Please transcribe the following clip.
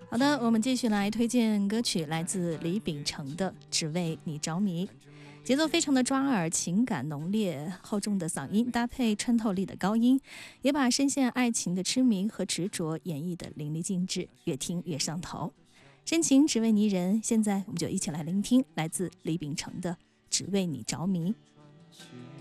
好的，我们继续来推荐歌曲，来自李秉承的《只为你着迷》。节奏非常的抓耳，情感浓烈，厚重的嗓音搭配穿透力的高音，也把深陷爱情的痴迷和执着演绎得淋漓尽致，越听越上头。深情只为你人，现在我们就一起来聆听来自李秉承的《只为你着迷》。